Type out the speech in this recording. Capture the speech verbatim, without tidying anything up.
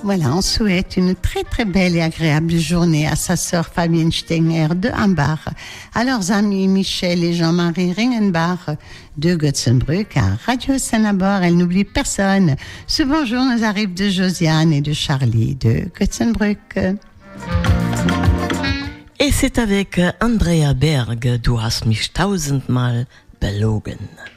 Voilà, on souhaite une très très belle et agréable journée à sa sœur Fabienne Stenger de Hambach, à leurs amis Michel et Jean-Marie Ringenbach de Götzenbrück, à Radio Senabor. Elle n'oublie personne. Ce bonjour nous arrive de Josiane et de Charlie de Götzenbrück. Et c'est avec Andrea Berg, du hast mich tausendmal belogen.